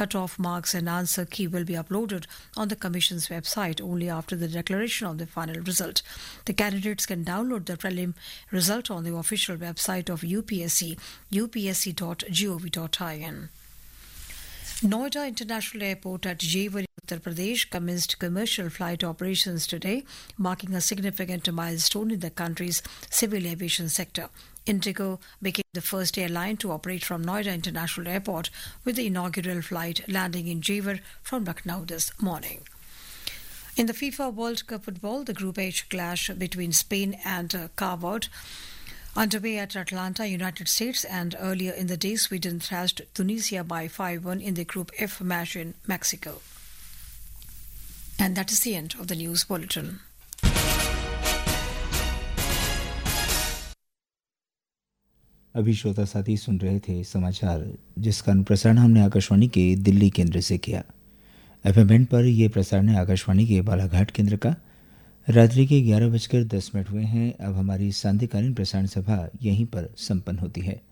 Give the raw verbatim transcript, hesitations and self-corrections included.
cut-off marks and answer key will be uploaded on the Commission's website only after the declaration of the final result. The candidates can download the prelim result on the official website of U P S C, u p s c dot gov dot in. Noida International Airport at Jewar, Uttar Pradesh commenced commercial flight operations today, marking a significant milestone in the country's civil aviation sector. Indigo became the first airline to operate from Noida International Airport, with the inaugural flight landing in Jewar from Lucknow this morning. In the FIFA World Cup football, the Group H clash between Spain and uh, Cape Verde underway at Atlanta, United States, and earlier in the day, Sweden thrashed Tunisia by five one in the Group F match in Mexico. And that is the end of the news bulletin. अभी श्रोता साथी सुन रहे थे समाचार, जिसका अनुप्रसारण हमने आकाशवाणी के दिल्ली केंद्र से किया। एफएम बैंड पर यह प्रसारण है आकाशवाणी के बालाघाट केंद्र का। रात्रि के ग्यारह बजकर दस मिनट हुए हैं। अब हमारी सांध्यकालीन प्रसारण सभा यहीं पर संपन्न होती है।